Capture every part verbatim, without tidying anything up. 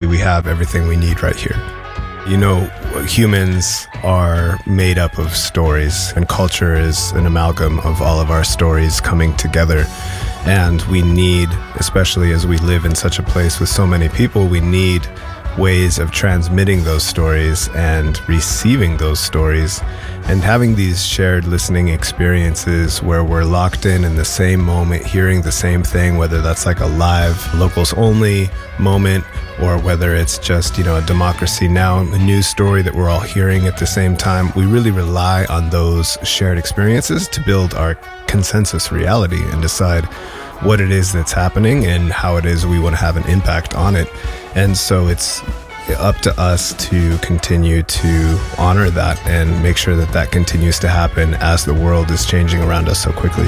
we have everything we need right here. You know, humans are made up of stories, and culture is an amalgam of all of our stories coming together. And we need, especially as we live in such a place with so many people, we need ways of transmitting those stories and receiving those stories and having these shared listening experiences where we're locked in in the same moment, hearing the same thing, whether that's like a live locals only moment or whether it's just, you know, a Democracy Now! A news story that we're all hearing at the same time. We really rely on those shared experiences to build our consensus reality and decide what it is that's happening and how it is we want to have an impact on it. And so it's up to us to continue to honor that and make sure that that continues to happen as the world is changing around us so quickly.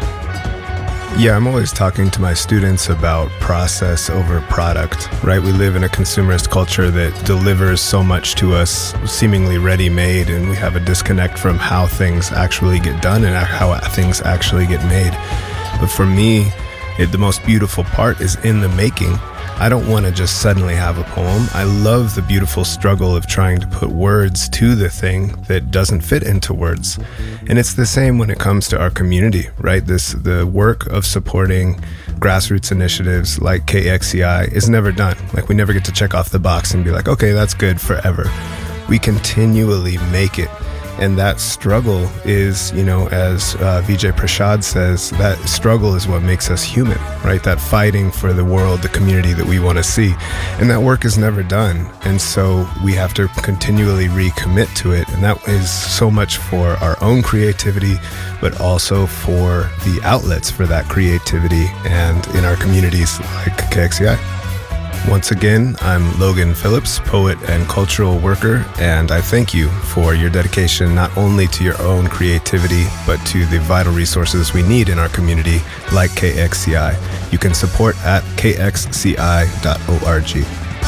Yeah, I'm always talking to my students about process over product, right? We live in a consumerist culture that delivers so much to us seemingly ready-made, and we have a disconnect from how things actually get done and how things actually get made. But for me, it, the most beautiful part is in the making. I don't want to just suddenly have a poem. I love the beautiful struggle of trying to put words to the thing that doesn't fit into words. And it's the same when it comes to our community, right? This the work of supporting grassroots initiatives like K X C I is never done. Like, we never get to check off the box and be like, okay, that's good forever. We continually make it. And that struggle is, you know, as uh, Vijay Prashad says, that struggle is what makes us human, right? That fighting for the world, the community that we want to see. And that work is never done. And so we have to continually recommit to it. And that is so much for our own creativity, but also for the outlets for that creativity and in our communities like K X C I. Once again, I'm Logan Phillips, poet and cultural worker, and I thank you for your dedication not only to your own creativity, but to the vital resources we need in our community like K X C I. You can support at k x c i dot org.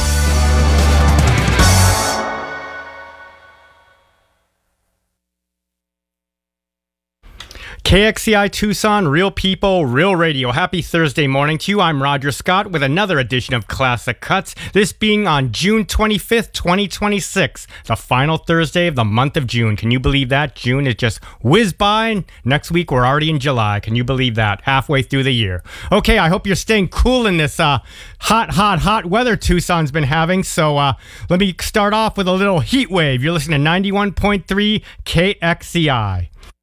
K X C I Tucson, real people, real radio. Happy Thursday morning to you. I'm Roger Scott with another edition of Classic Cuts. This being on June twenty-fifth, twenty twenty-six, the final Thursday of the month of June. Can you believe that? June is just whizzed by, and next week we're already in July. Can you believe that? Halfway through the year. Okay, I hope you're staying cool in this uh, hot, hot, hot weather Tucson's been having. So uh, let me start off with a little heat wave. You're listening to ninety-one point three K X C I.